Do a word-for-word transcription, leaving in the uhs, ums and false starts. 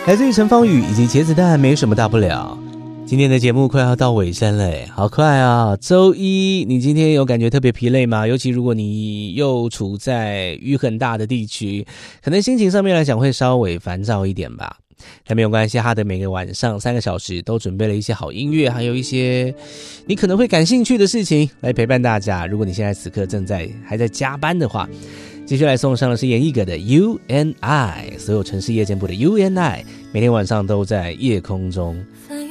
来自于陈芳语以及茄子蛋，没什么大不了。今天的节目快要到尾声了，好快啊！周一，你今天有感觉特别疲累吗？尤其如果你又处在雨很大的地区，可能心情上面来讲会稍微烦躁一点吧。但没有关系，哈的每个晚上三个小时都准备了一些好音乐，还有一些你可能会感兴趣的事情来陪伴大家。如果你现在此刻正在还在加班的话，继续来送上的是严艺格的 You and I， 所有城市夜间部的 You and I， 每天晚上都在夜空中